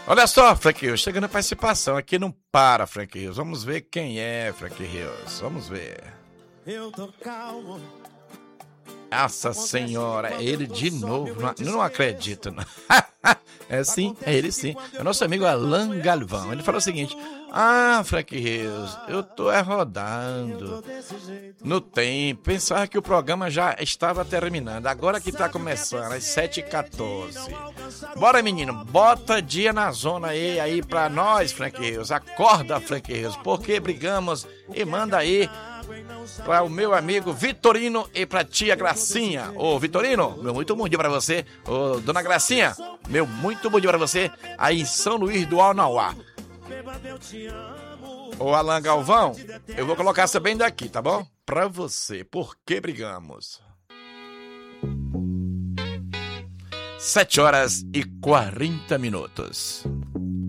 Olha só, Frank Rios, chegando a participação aqui, não para, Frank Rios. Vamos ver quem é, Frank Rios. Vamos ver. Eu tô calmo. Nossa senhora, é ele de novo. Não acredito, não. É sim, é ele sim. É o nosso amigo Alan Galvão. Ele falou o seguinte: Frank Rios, eu tô rodando no tempo. Pensava que o programa já estava terminando. Agora que tá começando, às 7h14. Bora, menino, bota dia na zona aí pra nós, Frank Rios. Acorda, Frank Rios, porque brigamos. E manda aí para o meu amigo Vitorino e para tia Gracinha. Ô Vitorino, meu muito bom dia para você. Ô dona Gracinha, meu muito bom dia para você aí em São Luís do Alnauá. Ô Alan Galvão, eu vou colocar essa bem daqui, tá bom? Para você, por que brigamos? 7h40.